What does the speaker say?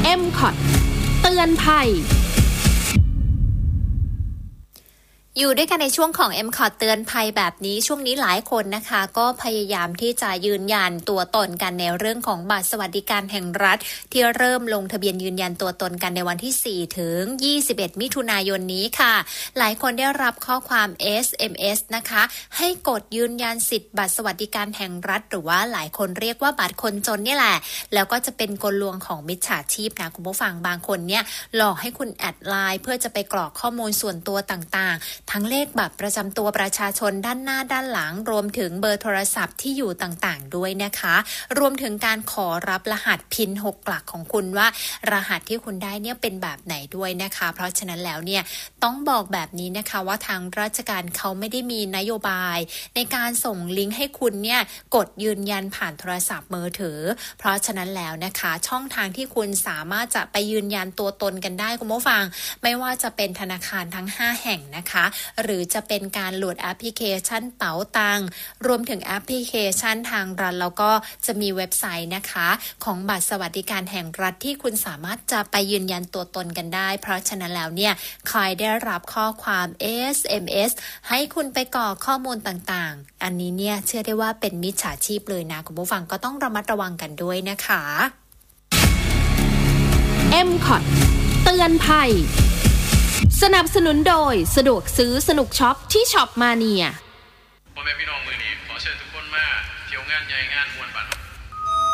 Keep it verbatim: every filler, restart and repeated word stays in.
เอ็ม ซี โอ ที เตือนภัยอยู่ด้วยกันในช่วงของ เอ็ม ซี โอ ที เตือนภัยแบบนี้ช่วงนี้หลายคนนะคะก็พยายามที่จะยืนยันตัวตนกันในเรื่องของบัตรสวัสดิการแห่งรัฐที่เริ่มลงทะเบียนยืนยันตัวตนกันในวันที่สี่ถึงยี่สิบเอ็ดมิถุนายนนี้ค่ะหลายคนได้รับข้อความ เอส เอ็ม เอส นะคะให้กดยืนยันสิทธิ์บัตรสวัสดิการแห่งรัฐหรือว่าหลายคนเรียกว่าบัตรคนจนนี่แหละแล้วก็จะเป็นกลลวงของมิจฉาชีพนะคุณผู้ฟังบางคนเนี่ยหลอกให้คุณแอดไลน์เพื่อจะไปกรอกข้อมูลส่วนตัวต่างๆทั้งเลขบัตรประจำตัวประชาชนด้านหน้าด้านหลังรวมถึงเบอร์โทรศัพท์ที่อยู่ต่างๆด้วยนะคะรวมถึงการขอรับรหัสพินหกหลักของคุณว่ารหัสที่คุณได้เนี่ยเป็นแบบไหนด้วยนะคะเพราะฉะนั้นแล้วเนี่ยต้องบอกแบบนี้นะคะว่าทางราชการเขาไม่ได้มีนโยบายในการส่งลิงก์ให้คุณเนี่ยกดยืนยันผ่านโทรศัพท์มือถือเพราะฉะนั้นแล้วนะคะช่องทางที่คุณสามารถจะไปยืนยันตัวตนกันได้คุณผู้ฟังไม่ว่าจะเป็นธนาคารทั้งห้าแห่งนะคะหรือจะเป็นการโหลดแอปพลิเคชันเป๋าตังรวมถึงแอปพลิเคชันทางรัฐแล้วก็จะมีเว็บไซต์นะคะของบัตรสวัสดิการแห่งรัฐที่คุณสามารถจะไปยืนยันตัวตนกันได้เพราะฉะนั้นแล้วเนี่ยใครได้รับข้อความ เอส เอ็ม เอส ให้คุณไปกรอกข้อมูลต่างๆอันนี้เนี่ยเชื่อได้ว่าเป็นมิจฉาชีพเลยนะคุณผู้ฟังก็ต้องระมัดระวังกันด้วยนะคะเอ็ม ซี โอ ที เตือนภัยสนับสนุนโดยสะดวกซื้อสนุกช็อปที่ช็อปมาเนียพ่อแม่พี่น้องมือนี้ขอเชิญทุกคนมาเที่ยวงานใหญ่งานมวล